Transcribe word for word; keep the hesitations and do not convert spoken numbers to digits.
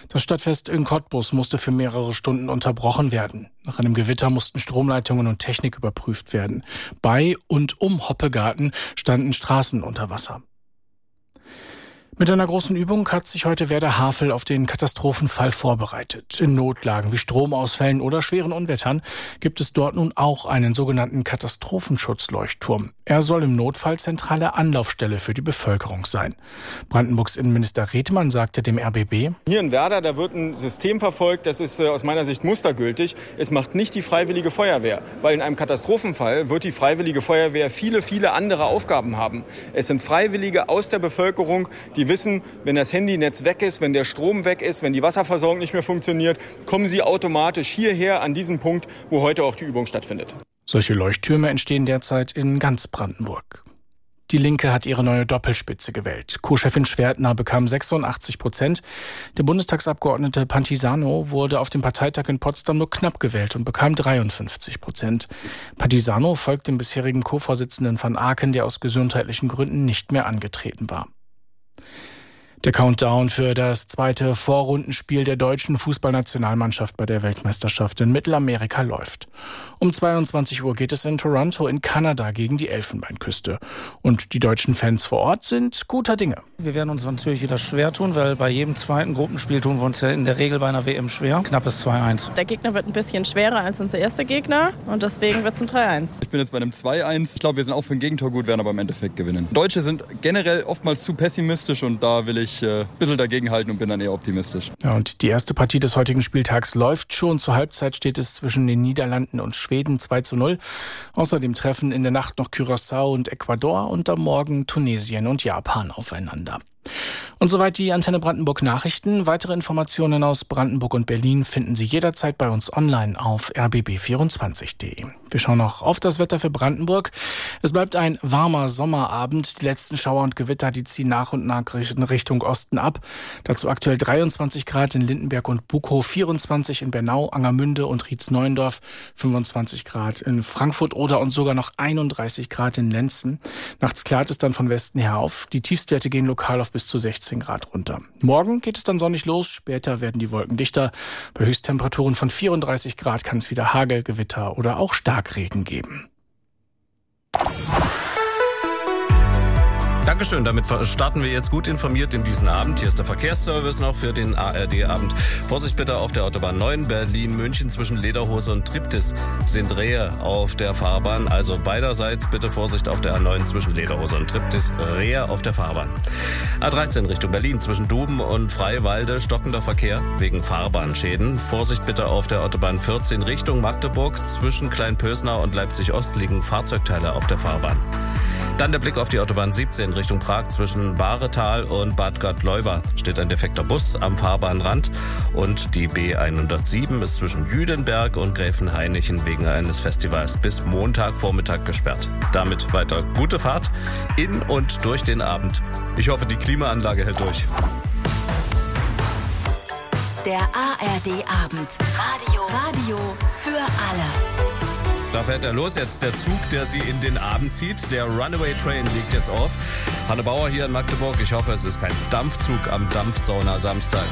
Das Stadtfest in Cottbus musste für mehrere Stunden unterbrochen werden. Nach einem Gewitter mussten Stromleitungen und Technik überprüft werden. Bei und um Hoppegarten standen Straßen unter Wasser. Mit einer großen Übung hat sich heute Werder Havel auf den Katastrophenfall vorbereitet. In Notlagen wie Stromausfällen oder schweren Unwettern gibt es dort nun auch einen sogenannten Katastrophenschutzleuchtturm. Er soll im Notfall zentrale Anlaufstelle für die Bevölkerung sein. Brandenburgs Innenminister Redmann sagte dem R B B: Hier in Werder, da wird ein System verfolgt, das ist äh, aus meiner Sicht mustergültig. Es macht nicht die Freiwillige Feuerwehr, weil in einem Katastrophenfall wird die Freiwillige Feuerwehr viele, viele andere Aufgaben haben. Es sind Freiwillige aus der Bevölkerung, die wissen, wenn das Handynetz weg ist, wenn der Strom weg ist, wenn die Wasserversorgung nicht mehr funktioniert, kommen sie automatisch hierher an diesen Punkt, wo heute auch die Übung stattfindet. Solche Leuchttürme entstehen derzeit in ganz Brandenburg. Die Linke hat ihre neue Doppelspitze gewählt. Co-Chefin Schwertner bekam sechsundachtzig Prozent. Der Bundestagsabgeordnete Pantisano wurde auf dem Parteitag in Potsdam nur knapp gewählt und bekam dreiundfünfzig Prozent. Pantisano folgt dem bisherigen Co-Vorsitzenden van Aken, der aus gesundheitlichen Gründen nicht mehr angetreten war. Der Countdown für das zweite Vorrundenspiel der deutschen Fußballnationalmannschaft bei der Weltmeisterschaft in Mittelamerika läuft. Um zweiundzwanzig Uhr geht es in Toronto in Kanada gegen die Elfenbeinküste. Und die deutschen Fans vor Ort sind guter Dinge. Wir werden uns natürlich wieder schwer tun, weil bei jedem zweiten Gruppenspiel tun wir uns ja in der Regel bei einer W M schwer. Knappes zwei eins. Der Gegner wird ein bisschen schwerer als unser erster Gegner und deswegen wird es ein drei eins. Ich bin jetzt bei einem zwei eins. Ich glaube, wir sind auch für ein Gegentor gut, werden aber im Endeffekt gewinnen. Deutsche sind generell oftmals zu pessimistisch und da will ich ein bisschen dagegenhalten und bin dann eher optimistisch. Ja, und die erste Partie des heutigen Spieltags läuft schon. Zur Halbzeit steht es zwischen den Niederlanden und Schweden zwei zu null. Außerdem treffen in der Nacht noch Curaçao und Ecuador und am Morgen Tunesien und Japan aufeinander. Und soweit die Antenne Brandenburg Nachrichten. Weitere Informationen aus Brandenburg und Berlin finden Sie jederzeit bei uns online auf r b b vierundzwanzig punkt d e. Wir schauen noch auf das Wetter für Brandenburg. Es bleibt ein warmer Sommerabend. Die letzten Schauer und Gewitter, die ziehen nach und nach Richtung Osten ab. Dazu aktuell dreiundzwanzig Grad in Lindenberg und Bukow, vierundzwanzig in Bernau, Angermünde und Rietzneuendorf, fünfundzwanzig Grad in Frankfurt oder und sogar noch einunddreißig Grad in Lenzen. Nachts klart es dann von Westen her auf. Die Tiefstwerte gehen lokal auf bis zu sechzehn Grad runter. Morgen geht es dann sonnig los, später werden die Wolken dichter. Bei Höchsttemperaturen von vierunddreißig Grad kann es wieder Hagel, Gewitter oder auch Starkregen geben. Dankeschön, damit starten wir jetzt gut informiert in diesen Abend. Hier ist der Verkehrsservice noch für den A R D-Abend. Vorsicht bitte auf der Autobahn neun, Berlin-München zwischen Lederhose und Triptis sind Rehe auf der Fahrbahn. Also beiderseits bitte Vorsicht auf der A neun zwischen Lederhose und Triptis, Rehe auf der Fahrbahn. A dreizehn Richtung Berlin zwischen Duben und Freiwalde, stockender Verkehr wegen Fahrbahnschäden. Vorsicht bitte auf der Autobahn vierzehn Richtung Magdeburg zwischen Kleinpösnau und Leipzig-Ost liegen Fahrzeugteile auf der Fahrbahn. Dann der Blick auf die Autobahn siebzehn Richtung Prag zwischen Bahretal und Bad Gott-Leuba steht ein defekter Bus am Fahrbahnrand und die B hundertsieben ist zwischen Jüdenberg und Gräfenhainichen wegen eines Festivals bis Montagvormittag gesperrt. Damit weiter gute Fahrt in und durch den Abend. Ich hoffe, die Klimaanlage hält durch. Der A R D-Abend. Radio. Radio für alle. Da fährt er los jetzt, der Zug, der Sie in den Abend zieht. Der Runaway Train liegt jetzt auf. Hanne Bauer hier in Magdeburg. Ich hoffe, es ist kein Dampfzug am Dampfsauna Samstag.